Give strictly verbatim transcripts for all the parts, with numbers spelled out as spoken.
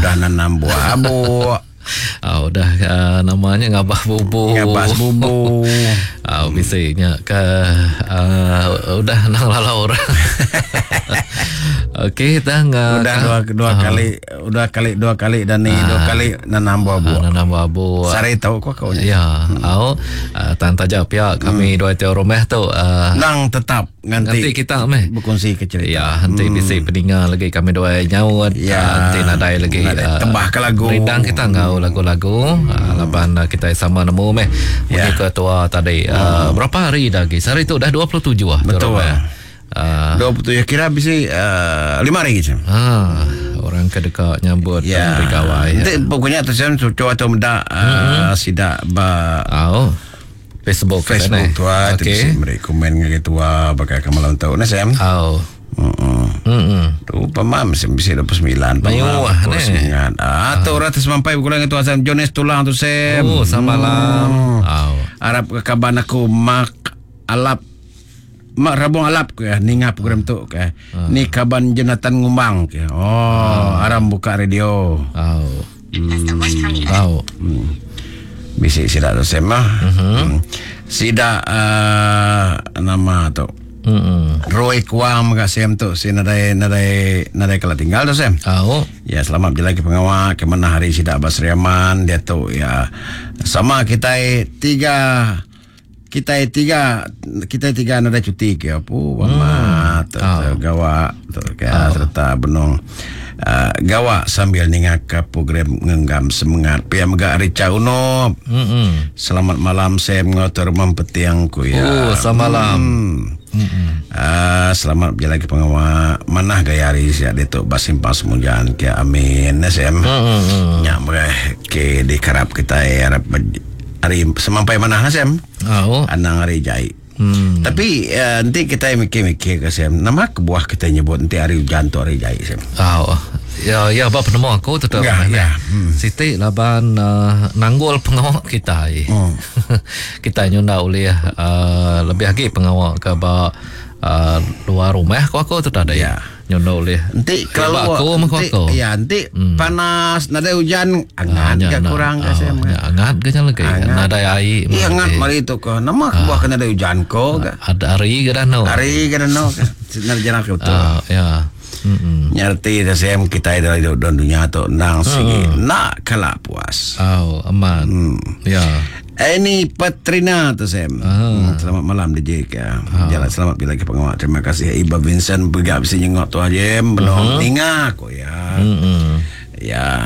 udah nanam buah abu. Ah, udah uh, namanya ngabah bubu. Ngabah bubu. Ah, biasanya ke uh, udah nang lalau orang. Okey, dah ngah. Udah dua dua uh, kali, udah kali dua kali dan ni uh, dua kali nanam buah abu. Uh, nanam buah abu. Sari tahu kau kau. Ya, hmm. au uh, tanta jawab ya kami hmm. dua tiga rumah tu. Uh, nang tetap nganti, nanti kita meh berkongsi ke cerita. Ya, nanti hmm. bisa pendengar lagi kami dua nyaut. Ya, uh, nanti nadai lagi. Uh, tembah ke lagu. Rindang kita ngau lagu-lagu. Hmm. Uh, laban uh, kita sama nemu meh. Bunyi ya. Ketua tadi. Uh, hmm. Berapa hari dah guys? Hari tu dah dua puluh tujuh ah. Betul. Uh, dua puluh tujuh kira bisa uh, lima hari gitu. Ah, orang kedekat nyambut ya. Bergawai. Nanti ya. Pokoknya tu saya coba tu mendak uh, mm-hmm. sidak ba. Oh. Facebook. Facebook tu ah. Okay. Mereka komen gitu ah. Bagai kemalan tahu na Sam. Oh. Hmm. Hmm. Tu pamam Sam bisa dua puluh sembilan. Mayuah ni. Ah, tu ratus sampai bukan itu Sam Jones tulang tu Sam. Oh, samalam. Oh. Arab ke kaban aku mak alap mak rabung alap ke ninga program tu ke uh. ni kaban Jonathan Ngumbang ke oh uh. aram buka radio oh hmm. oh hmm. Bisi sida tu sema uh-huh. hmm. sida uh, nama tu uh-uh. Roy Kuam ka sem tu si nadai nadai nadai kala tinggal tu sem oh ya selamat je lagi pengawal ke mana hari sida Basriaman dia tu ya sama kita tiga kita tiga kita tiga ada cuti ke apa mama hmm. oh. gawa tu ke oh. serta benong uh, gawa sambil ningak ke program ngenggam semangat pia mega Rica Uno mm-hmm. Selamat malam saya ngotor mempetiangku ya oh selamat malam hmm. uh, selamat bila lagi pengawal manah gaya hari ya detok basimpang semujan ke amin sem mm-hmm. nya ke di karap kita ya hari semampai mana Sam? Oh. Anang hari jai. Hmm. Tapi uh, nanti kita mikir-mikir ke Sam. Nama kebuah kita nyebut nanti hari hujan tu hari jai Sam. Oh. Ya ya apa penemu aku tetap. Ya, ya. Hmm. Siti laban uh, nanggul pengawal kita. Hmm. Kita nyunda oleh uh, lebih lagi pengawal ke ba uh, luar rumah aku aku tetap ada ya. Nyunda oleh. Nanti kalau aku nanti, aku. Ya nanti hmm. panas nada hujan angat ah, kurang ke Sam. Angat ke jalan ke nada air. Iya angat mari itu ko. Nama kebuah kena ada hujan ko. Ada hari ke danau. Hari ke danau. Sinar jalan ke betul. Ya. Mm-mm. Nyarti Sam kita dari dunia tu nang sigi mm. nak kalah puas. Oh aman. Mm. Ya. Ini Patrina tu Sam. Hmm, selamat malam D J ke. Oh. Jalan selamat bila ke pengawal. Terima kasih Iba Vincent bergab bisa nyengok tu aja belum uh-huh. ninga ko ya. Mm-hmm. Ya.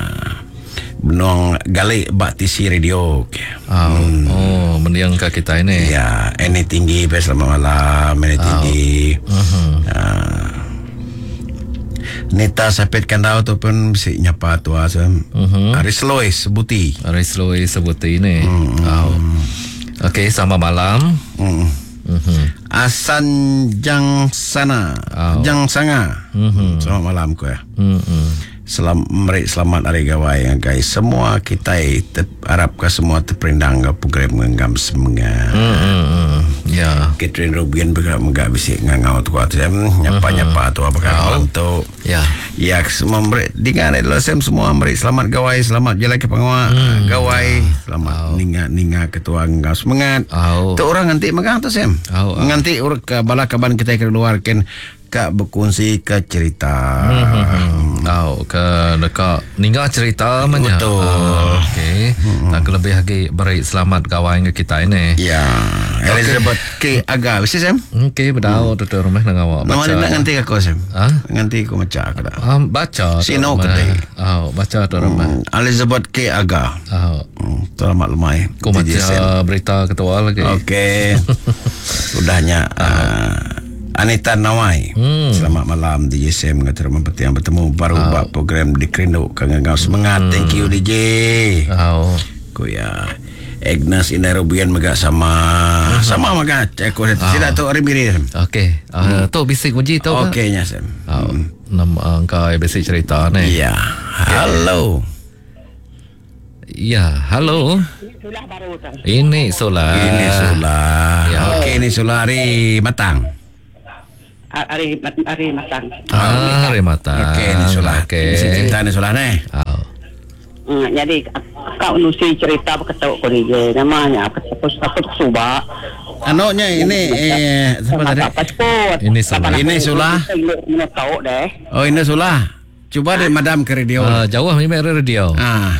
Benong gali Batisi radio ke. Oh, hmm. oh mendiang ke kita ini. Ya, ini tinggi pe selamat malam, ini tinggi. Oh. Uh-huh. Uh, Nita sapit kandau tu pun bisa nyapa tu asam. Uh-huh. Aris Lois sebuti. Aris Lois sebuti ini. Hmm. Oh. Okey, sama malam. Hmm. Uh-huh. Asan Jang Sana. Oh. Jang Sanga. Uh-huh. Selamat malam ko ya. Uh-huh. Selamat meri selamat hari gawai guys. Semua kita te, harap ke semua terperindang ke program menggam semangat. Hmm. Ya. Catherine Rubian bergerak menggak bisik ngangau tu kuat sem nyapa-nyapa tu apa kan tu. Ya. Ya semua meri dengan adalah sem semua meri selamat gawai, selamat jalan ke pengawal hmm. gawai, selamat oh. ninga-ninga ketua ngam semangat. Oh. Tu orang nanti megang tu sem. Oh, oh. Nanti urut ke bala kaban kita keluarkan kak berkongsi ke cerita. Hmm. Oh, ke dekat ninggal cerita mana? Betul. Uh, Okey. Hmm. Tak lebih lagi beri selamat kawan kita ini. Ya. Elizabeth okay. K agak bisa Sam. Okey, berdau tu rumah nang awak baca. Nama nak nganti aku Sam. Ha? Nganti aku baca aku dah. Um, baca. Sino kedai. Oh, baca tu rumah. Hmm. Elizabeth K agak. Oh. Hmm. Selamat lemai. Aku baca berita ketua lagi. Okey. Udahnya uh, Anita Nawai. Hmm. Selamat malam D J Sam ngata mempeti yang bertemu baru oh. bab program di Kerindu kangangau semangat. Hmm. Thank you D J. Oh. Ko ya. Agnes Inarobian mega sama uh-huh. sama mega aku oh. tidak tahu hari miri. Okey. Uh, hmm. tu bisik kunci tu. Okey nya Sam. Oh. Hmm. Nama angka bisik cerita ni. Ya. Halo. Ya, halo. Ini Solah. Ini Solah. Ya. Okey, ini Solah hari matang. Hari hari matang. Ah, hari matang. Okey, ini Solah. Okey. Cerita ni Solah ni. Oh. Hmm, jadi kau nusi cerita berketuk ko dia namanya apa apa apa Subak. Anonya ini eh apa tadi? Pasport. Ini Sulah. Ini Sulah. Ini tahu deh. Oh ini Sulah. Coba deh madam ke radio. Ah, jauh ni mer radio. Ah.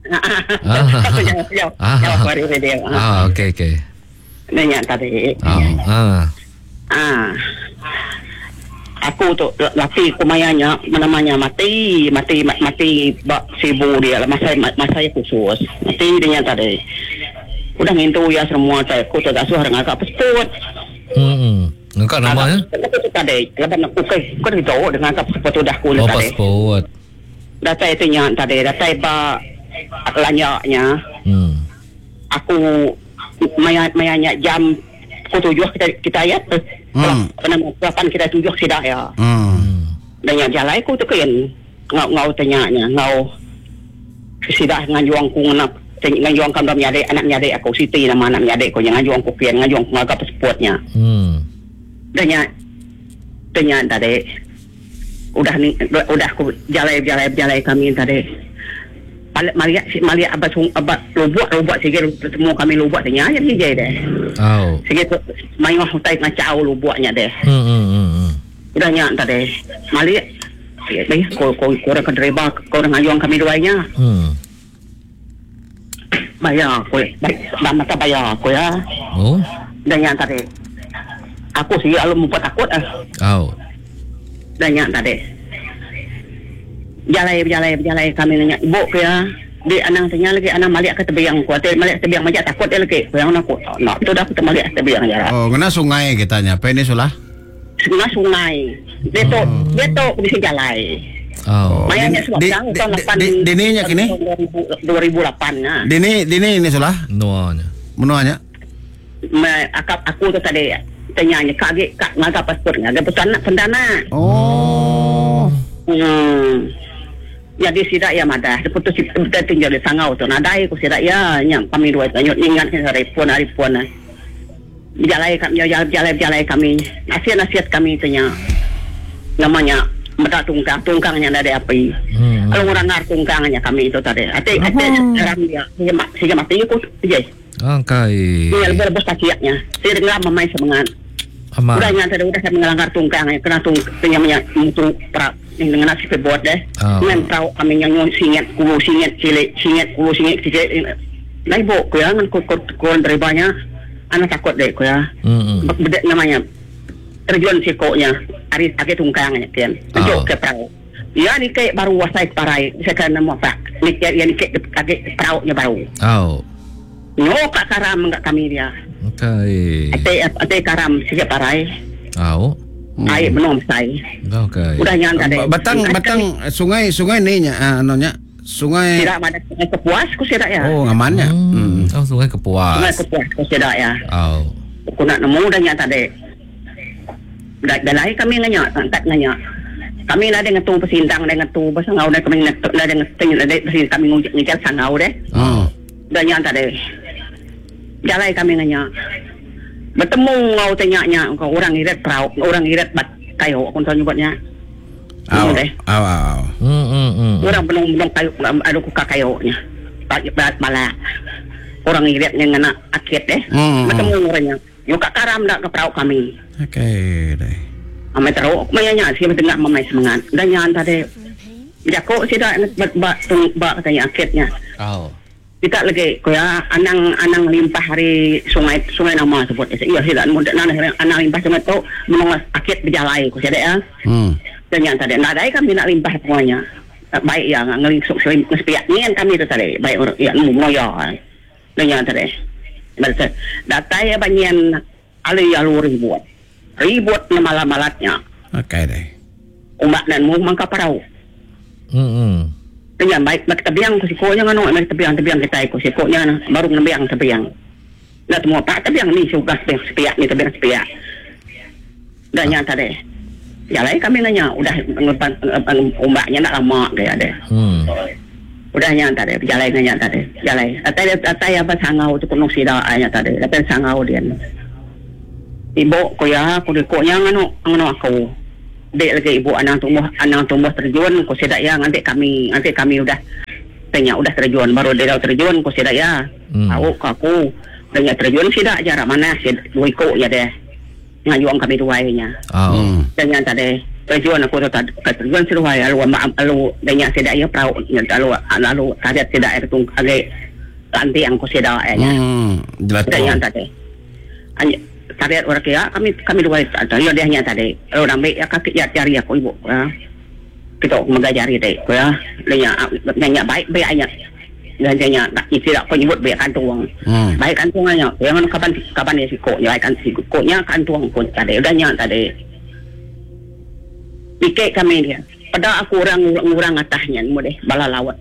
Ya, Ah. ya, baru dia. Ah, okey okey. Nanya tadi. Ah. Ah. Ah. Aku tu laki kumayanya namanya mati mati mati bak sibu dia lah masa masa khusus mati dia tadi udah ngintu ya semua saya aku tak suara ngak pasport Hmm. Engkau namanya? Tadi lepas aku ke aku dah tahu dengan pasport udah aku Oh, tadi pasport. data itu nya tadi data ba lanyaknya Hmm. aku maya mayanya jam aku tujuh kita kita ayat Hmm. enam delapan kita tujuh sidak ya Hmm. dan yang jalan aku tu kan ngau ngau tanya nya ngau sidak ngajuang ku ngenap ngajuang kam dalam adik anaknya adik aku Siti nama anaknya adik ko yang ngajuang ku kian ngajuang ku ngagap pasportnya Hmm. dan yang tanya tadi udah ni udah aku jalan jalan jalan kami tadi Malia Malia abah abah lubuk lubuk sikit semua kami lubuk tanya ya ni je deh Oh. sikit main hutai ngacau lubuknya deh Hmm hmm hmm. hmm. udah nyak tadi Malia eh ko ko ko orang driver ko orang ayong kami duanya Hmm. bayar ko dah mata bayar ko ya Oh. dan nyak tadi aku sih kalau membuat takut ah Oh. dan nyak tadi jalai jalai jalai kami nanya ibu ke ya di anang tanya lagi anang Malia ke tebiang ko ate Malia tebiang majak takut dia lagi ko yang aku nak tu dah aku Malia tebiang ya Oh, kena sungai kitanya. Apa ini Sulah? sungai sungai dia tu dia tu bisa jalai. Oh. Mayanya sebab di- tahun di- tahun di- lapan di- dininya kini? dua ribu lapan nah. Dini dini ini Sulah. Nuanya. Menuanya. Ma, akak aku tu tadi tanya kaget kak ngaga paspor ngaga pesana pendana. Oh. Hmm. Jadi sidak ya madah putus kita tinggal di Sangau tu nadai ku sidak ya nyam kami dua tanya ingat ke hari pun hari pun nah. Jalai kami jalan jalan jalan kami nasihat nasihat kami tanya namanya mata tungkang tungkangnya dari api. Hmm. Kalau orang ngar tungkangnya kami itu tadi. Ate ate sekarang dia dia sehingga mati aku je. Angkai. Dia lebih lebih kakinya. Saya dengar mamai semangat. Ama. Udah nyata udah saya mengelanggar tungkangnya kena tung penyamanya untuk pra yang dengan nasi pebot deh. Oh. Dengan tahu kami yang nyon singet kulu singet cilik singet kulu singet cilik. Lai bo ko ya ngan ko ko dari banyak anak takut deh ko ya. Hmm. Bedek namanya terjun sikoknya hari pakai tungkangnya kian Oh. tunjuk ke perahu ya ni kayak baru wasai parai sekarang nama pak ni kayak ya ni kayak pakai perahunya baru Oh. no kak karam enggak kami dia Angkai. ate ate karam sikit parai Oh. air belum saya Angkai. udah nyanta deh Batang batang sungai sungai ni nya ah, anonya sungai. tidak ada sungai kepuas ku tidak ya Oh, ngamannya. Hmm. Oh, Sungai sungai Kepuas. kepuas ku tidak ya Oh. aku nak nemu udah nyata deh dah dah lahir kami nganya angkat nganya kami ada dengan tu pesintang dengan tu besangau dan kami ada dengan tinggal ada pesintang kami ngujak ngejak sangau deh Oh. dan nyata deh jalai kami nganya bertemu ngau tanya-nya kau orang irat perahu orang irat bat kayu aku tahu nyebutnya Aw. deh Aw aw. Hmm hmm hmm. orang belum belum kayu ada kuka kayunya bat bat bala orang irat yang ngena akit deh Hmm. bertemu orangnya yo kak karam dak ke perahu kami. Okey deh. Amai teruk mayanya sih tengah mamai semangat dan yang tadi jako sida bak tung bak katanya akitnya Oh. kita lagi kaya anang anang limpah hari sungai sungai nama sebut iya sida muda nana anang limpah sungai tu menolak akit berjalai ku sida ya Hmm. dan yang tadi nadai kami nak limpah semuanya baik ya ngelingsuk sepiak ni kami tu tadi baik orang ya moyo dan yang tadi berarti data ya banyak ali alur ribuan ribut na malamalatnya Okey deh. umat dan mu mangka parau Hmm hmm. dengan baik mak tebiang ku sikonya ngano mak tebiang tebiang kita ku sikonya baru ngebiang tebiang na semua pak tebiang ni sugas tebiang sepiak ni tebiang sepiak dan yang tadi ya lain kami nanya udah ngepan umatnya nak lama dia ada Hmm. udah yang tadi jalan nanya tadi jalan atai atai apa sangau tu kuno sida anya tadi atai sangau dia ibu ko ya ko ko nya ngano ngano aku dek lagi ibu anak tumbuh anak tumbuh terjun ko sida ya nanti kami nanti kami udah tanya udah terjun baru dia dah terjun ku sidak ya. Hmm. Tahu ke aku. Tanya terjun sidak jarak mana si dua ikut ya deh. Ngajuang kami dua nya. Oh. Hmm. Tanya tadi terjun aku tu tak terjun siruai lalu maaf lalu tanya sidak ya perahu lalu lalu kaget sidak itu agak lanti yang ku sidak ya. Hmm. Tanya Jelatung. tadi. Anya kaget orang kia kami kami dua tadi ya dia nya tadi. Lalu nampak ya kaki ya cari aku ibu ya. Kita mengajari deh, ya, nanya nanya baik baik aja, dan nanya tak tidak kau nyebut baik kantung, Hmm. baik kantungannya, yang mana kapan kapan dia sikok, ya kan sikoknya kantung pun tadi, udah nyat tadi, pikir kami dia, pada aku orang orang atasnya, mudah bala lawat,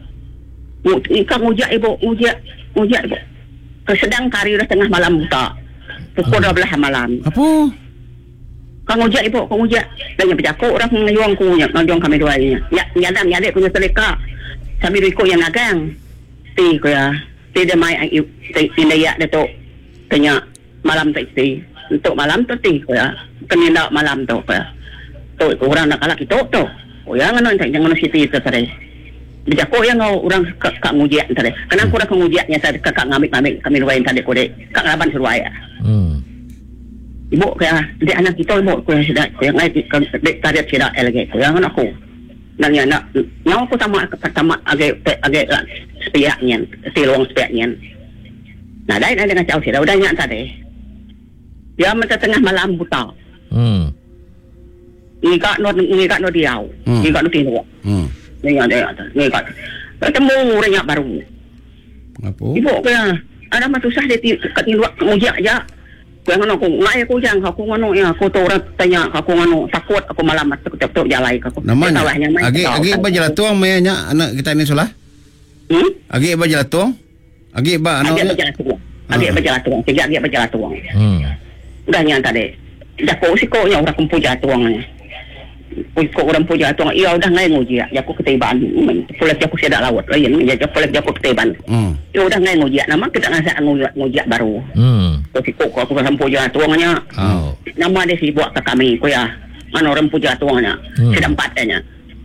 ikan ngujak ibu, ngujak ngujak ibu, sedang kari udah tengah malam buta, pukul dua belas malam. Apa? Kang ujak ibu, kang ujak. Dan yang bercakap orang ngayuang ku nya, ngayuang kami dua nya. Ya, nyadam nyadek punya seleka. Sambil ikut yang nagang. Ti ku ya. Ti dia mai ai ti pindayak dia tu. Tanya malam tu ti. Untuk malam tu ti ku ya. Kenindak malam tu ku ya. Tu orang nak kalah kita tu. Oh ya ngono jangan siti tu tadi. Bercakap yang orang kak ngujak tadi. Kenapa orang kang ujaknya tadi kakak ngambil-ngambil kami dua tadi ku dek. Kak laban suruaya. Hmm. Ibu kaya di anak kita ibu kaya sudah yang ngai di karya tidak lagi yang anak aku dan yang nak yang aku sama pertama agak agak sepiaknya tilong sepiaknya nah dah dah dengan jauh sudah udah nyat tadi dia macam tengah malam buta Hmm. ngikak no ngikak no diau ngikak no tino Hmm. ngikak dia ngikak ketemu orang baru Apa? ibu kaya ada mah susah dia ketiluak ngujak aja. Yang ano ko ngai ko jang ako ano ya ako to rat tanya ako ano takut aku malam at takut to jalai ako. Namanya agi agi ba jelatuang mayanya anak kita ini sulah? Hmm? Agi ba jelatuang? Agi ba ano? Agi ba jelatuang? Agi ba jelatuang? Tiga agi ba jelatuang? Hmm. Udah nya tadi. Dako si ko nya orang kumpu jatuang nya. Ko orang pu jatuang iya udah ngai nguji ya aku ketibaan. Pulat aku sia dak lawat lain ya pulat aku ketibaan. Hmm. Ya udah ngai nguji nama kita ngasa nguji baru. Hmm. Ko ko aku kan pu jatuangnya. Oh. Nama dia si buat ke kami ko ya. Mana orang puja tuangnya. Hmm. Sedang empatnya.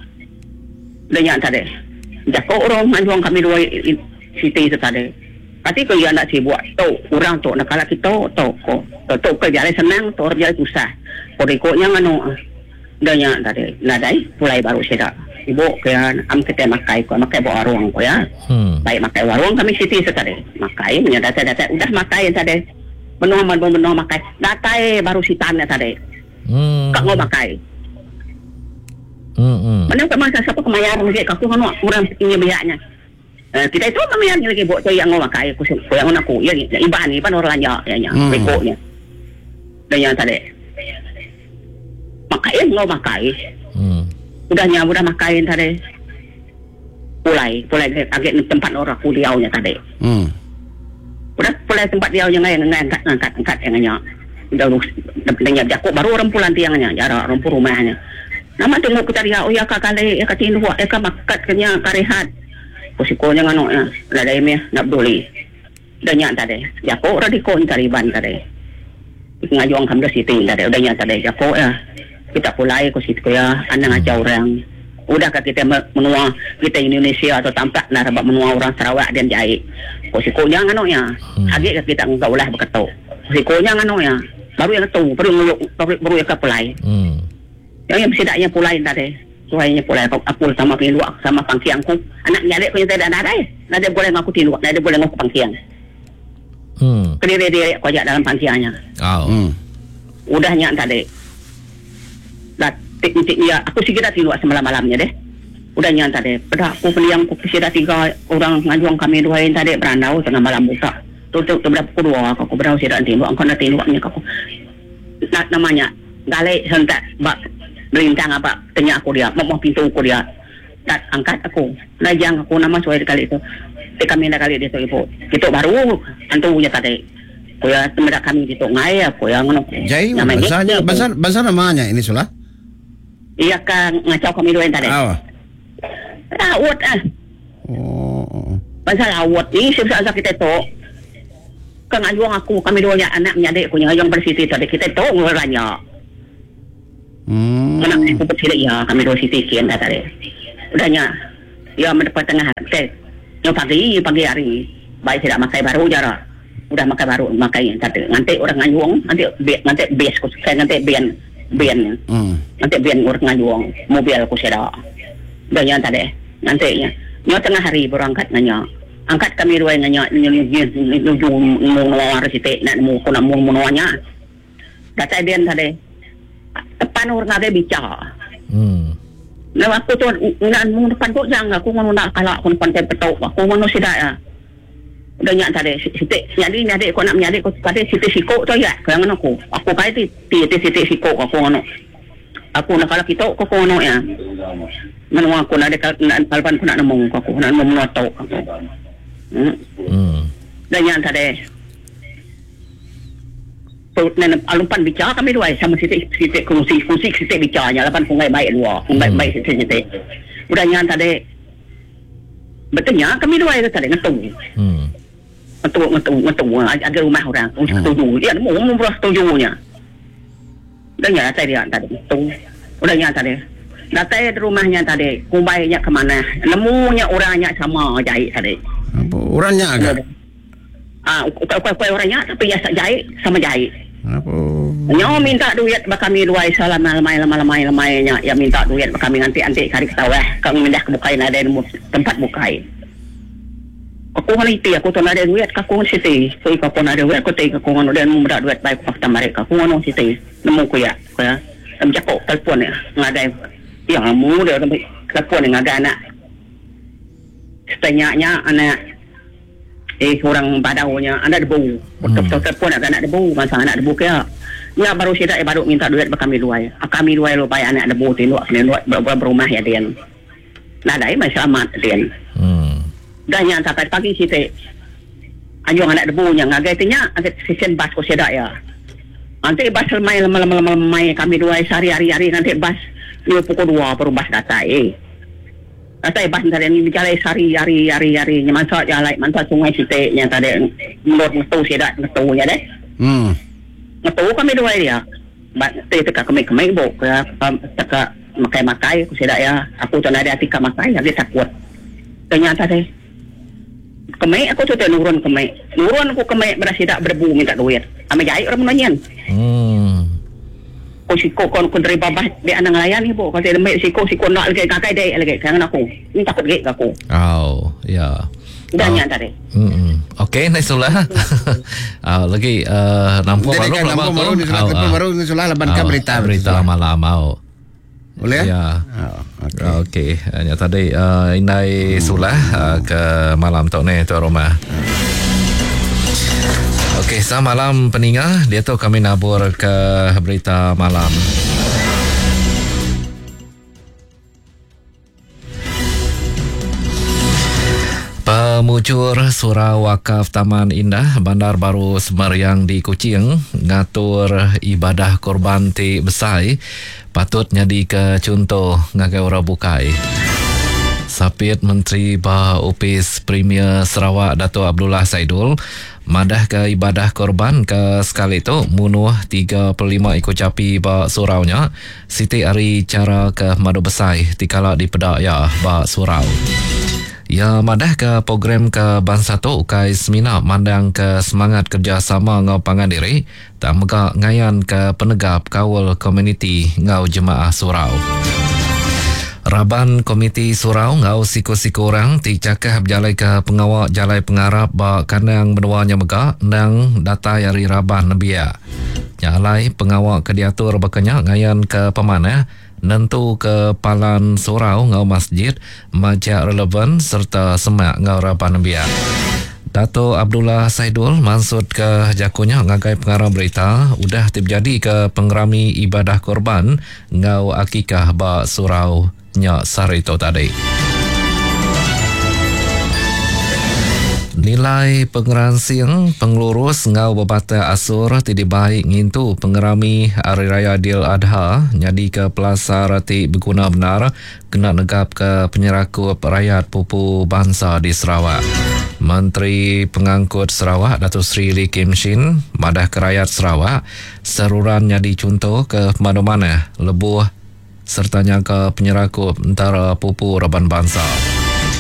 Dengan tadi. Jako orang manjuang kami dua siti itu tadi. Pasti ko ya nak si buat tu orang tu nak kalah kita tu ko. Tu kerja senang, tu kerja susah. Ko ikutnya ngano. Dengan tadi. Nadai mulai baru sedap. Ibu kaya am kita makai ko makai bawa warung ko ya. Hmm. Baik makai warung kami siti itu tadi. Makai punya data-data udah makai tadi. Benar benar makai. Data baru sitannya tadi. Hmm. Kak mau makai. Hmm. Hmm. Mana ke masa siapa kemayaran lagi aku kan orang punya biaknya. Eh, kita itu kemayaran lagi buat tu yang mau makai aku aku yang aku ya iban iban orang lain ya nya rekoknya. Dan yang tadi. Makai mau makai. Hmm. Udah nya udah makain tadi. Pulai, pulai agak tempat orang kuliaunya tadi. Hmm. Udah pulai tempat dia yang lain angkat angkat angkat yang nya. Udah dengan Jakob baru orang pulang tiangnya, jarak orang rumahnya. Nama tunggu kita dia, oh ya kakale, ya katin dua, ya makat kenya karehat. Posikonya ngano ya, ada ime nak beli. Dan yang tadi, Jakob orang dikon tariban tadi. Ngajuang kami siting tadi, udah yang tadi Jakob ya. Kita pulai ke situ ya, anak ngajau orang. Udah kita menua kita Indonesia atau tampak nak rabak menua orang Sarawak dan Jai. Posikonya ngano ya, hagi kita engkau lah berketuk. Posikonya ngano ya. Baru yang tu, baru yang baru, baru yang kapulai. Hmm. Yang yang sidaknya pulai tadi. Suainya pulai aku sama piluak sama pangkiangku. Anaknya adik punya tidak ada eh. Nada boleh ngaku tiluak, nada boleh ngaku pangkiang. Hmm. Kediri-diri aku ajak dalam pangkiangnya. Oh. Hmm. Udahnya tadi. Dah tik-tik dia aku sih kira tiluak semalam-malamnya deh. Udahnya tadi. Pada aku peliang aku sih tiga orang ngajuang kami dua yang tadi berandau tengah malam buka. Tu tu berapa kedua aku berau sih dah tiluak, aku nak tiluaknya aku. Nak namanya galai hentak bak berintang apa tanya aku dia mau pintu aku dia dat angkat aku lajang aku nama suai kali itu di kami dah kali itu ibu kita baru antunya tadi aku ya teman kami itu ngai aku yang ngono Jai bahasanya bahasa bahasa namanya ini sulah iya kan ngacau kami dua tadi awak rawat ah oh bahasa rawat ini sebab kita tu kan ajuang aku kami dua anaknya adik aku yang bersiti tadi kita tu ngoranya. Hmm. Anak aku kecil ya kami dua sisi kian dah tadi. Udahnya Ya mendapat tengah okay. Yang pagi pagi hari baik tidak makan baru jara. Udah makan baru makan tadi. Nanti orang ngayuang nanti nanti base ku saya nanti bian bian. Hmm. Nanti bian orang ngayuang mobil ku saya. Dan yang tadi nanti nya. Nyo tengah hari berangkat nanya. Angkat kami dua nanya nuju mengeluar sitik nak mu nak mu menuanya. Kata bian tadi. Depan orang ada bicara. Hmm. Nah aku tu nak mu depan tu jangan aku ngono nak kalah aku depan petok aku ngono sidak ya. Udah nyak tadi sitik jadi ni adik aku nak menyadik aku tadi sitik sikok tu ya. Jangan aku. Aku kai ti ti sitik sikok aku ngono. Aku nak kalah kita aku ngono ya. Menua aku nak dekat kalpan aku nak nemong aku nak nemong notok aku. Hmm. Hmm. Dan nyak tadi Nana alumpan bicara kami dua sama sitik sitik kongsi kongsi sitik bicaranya lapan sungai baik luar baik baik sitik sitik udah nyan tadi betulnya kami dua itu tadi ngetung hmm. ngetung ngetung ngetung ada rumah orang setuju dia mau mau setujunya udah nyan tadi dia tadi ngetung udah nyan tadi datang di rumahnya tadi kumbainya kemana nemunya orangnya sama jahit tadi apa orangnya agak ah kau orangnya tapi ya jahit sama jahit apa nyo minta duit bak kami dua salam lemai lemai lemai lemainya ya minta duit bak kami nanti nanti kari ketawa kang mindah ke bukain ada tempat bukain aku hal itu aku tu ada duit aku siti so aku ada duit aku teh aku ngono dan mudah duit baik fakta mereka aku ngono siti nemu ku ya ku ya am jakok telpon ya ngadai ya mu dia telpon ngada anak setanyanya anak eh orang badaunya anak debu betul telpon ada anak debu masa anak debu kaya ya baru sidak eh, baru minta duit bak kami dua ya kami dua lo bayar anak debu tinduk tinduk berumah ya dia nah dai masih selamat dia hmm. Dan yang sampai pagi situ anjung anak debu yang ngagainya ada sisen bas ko sidak ya nanti bas lemai lemai lemai lemai kami dua sehari hari hari nanti bas ni pukul dua baru bas datang eh Saya bas tadi ni berjalan hari hari hari hari nyaman sat jalan mantap sungai situ yang tadi mulut ngetu sidak ngetu ya deh. Hmm. Ngetu kami dua dia. Bat teh teka kami kami bo ya teka makai makai ku sidak ya. Aku tu ada tika makai lagi takut. Ternyata deh. Kami aku tu nurun kami. Nurun aku kami berasidak berbu minta duit. Ame jahit orang menanyan. Hmm. Ko siko kon kon dari babah di anang layan ibu kalau dia mek siko siko nak lagi kakai dek lagi jangan aku ni takut gek aku oh ya dah oh. Nyata deh hmm okey nice sulah ah lagi uh, nampung baru nampung baru ni sulah nampung baru ni sulah laban ka berita berita malam mau boleh ya okey okey hanya tadi uh, inai sulah uh, ke malam tok ni tu rumah. Okey, selamat malam peninggal. Dia tu kami nabur ke berita malam. Pemujur Surau Wakaf Taman Indah Bandar Baru Semeriang di Kuching ngatur ibadah korban ti besai patut nyadi ke contoh ngagai ora bukai. Sapit Menteri Bah Upis Premier Sarawak Dato' Abdullah Saidul madah ke ibadah korban ke sekali itu munuh tiga puluh lima ekor capi ba suraunya siti ari cara ke madu besai tikala di pedak ya ba surau. Ya madah ke program ke bangsa tu ukai semina mandang ke semangat kerjasama ngau pangan diri tak mega ngayan ke penegap kawal komuniti ngau jemaah surau. Raban Komiti Surau ngau siku-siku orang ti cakah berjalai ke pengawal jalai pengarap ba kanang menuanya mega nang data yari Raban Nebia. Jalai pengawal kediatur bakanya ngayan ke pemana nentu ke palan surau ngau masjid majak relevan serta semak ngau Raban Nebia. Dato' Abdullah Saidul maksud ke jakunya ngagai pengarah berita udah terjadi ke pengerami ibadah korban ngau akikah ba surau nya sarito tadi. Nilai pengeransiang pengelurus ngau bebata asur tidak baik ngintu pengerami Hari Raya Adil Adha nyadi ke pelasar ti berguna benar kena negap ke penyerakup rakyat pupu bangsa di Sarawak. Menteri Pengangkut Sarawak Datuk Seri Lee Kim Shin madah ke rakyat Sarawak seruran nyadi contoh ke mana-mana lebuh sertanya ke penyerakup antara pupu raban bangsa.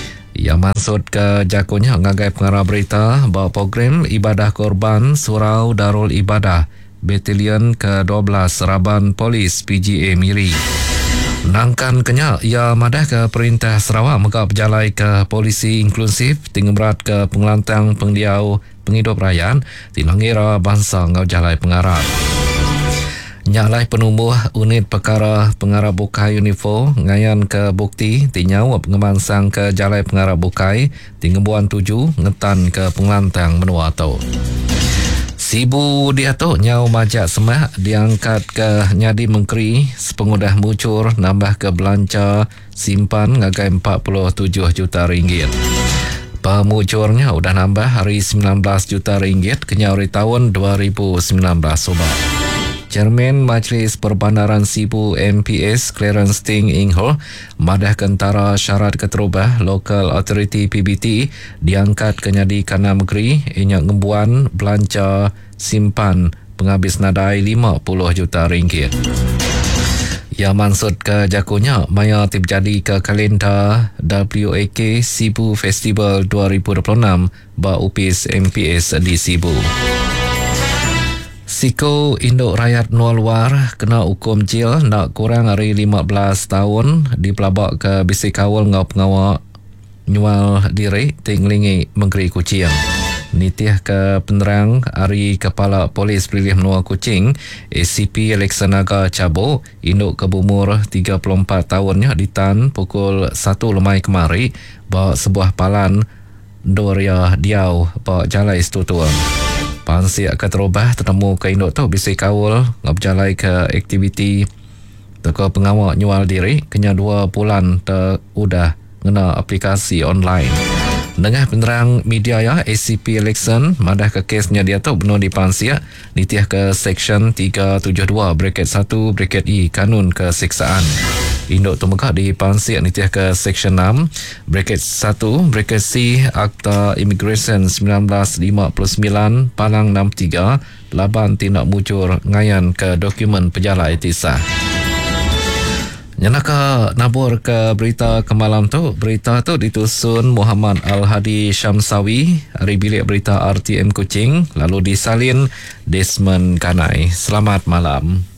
Yang maksud ke jakunya ngagai pengarah berita bahawa program ibadah korban Surau Darul Ibadah Batalion ke dua belas Seraban Polis P G A Miri. Nangkan kenya ia madah ke Perintah Sarawak mega berjalai ke polisi inklusif tinggal berat ke pengelantang pengliau penghidup rakyat tinangira bangsa ngau jalai pengarap. Nyalai penumbuh unit perkara pengarah bukai Unifo ngayan ke bukti tinyau pengemansang ke jalai pengarah bukai tinggembuan tujuh ngetan ke pengelantang menua tau. Sibu dia tu nyau majak semak diangkat ke Nyadi Mengkeri sepengudah mucur nambah ke belanja simpan ngagai empat puluh tujuh juta ringgit. Pemucurnya udah nambah hari sembilan belas juta ringgit kenyari tahun dua ribu sembilan belas sobat. Chairman Majlis Perbandaran Sibu M P S Clarence Ting Ing Ho madah kentara syarat keterubah Local Authority P B T diangkat ke Nyadi Kana Negeri inyak ngembuan belanja simpan penghabis nadai lima puluh juta ringgit. Yang maksud ke jakunya maya terjadi ke kalender W A K Sibu Festival dua ribu dua puluh enam ba upis M P S di Sibu. Siko Induk Rakyat Nual Luar kena hukum jil nak kurang hari lima belas tahun di pelabak ke bisik kawal ngau pengawal nyual diri tinglingi Mengkeri Kuching. Nitih ke penerang hari Kepala Polis Pilih Menua Kuching A C P Aleksanaga Cabo induk ke umur tiga puluh empat tahunnya ditan pukul satu lemai kemari bawa sebuah palan Doria Diau bawa jalai setutuang. Pansi akan terubah tertemu ke induk tu bisik kawal ngap jalai ke aktiviti teko pengawal nyual diri kena dua bulan ter udah ngena aplikasi online. Dengan penerang media ya A C P Election madah ke kesnya dia tu benar di pansia nitiah ke section tiga tujuh dua bracket satu bracket I kanun keseksaan. Induk tu muka di pansia nitiah ke section enam bracket satu bracket C Akta Immigration sembilan belas lima puluh sembilan Palang enam tiga laban tindak mucur ngayan ke dokumen pejalai tisah. Nyanaka nabur ke berita kemalam tu. Berita tu ditusun Muhammad Al-Hadi Syamsawi dari bilik berita R T M Kuching lalu disalin Desmond Kanai. Selamat malam.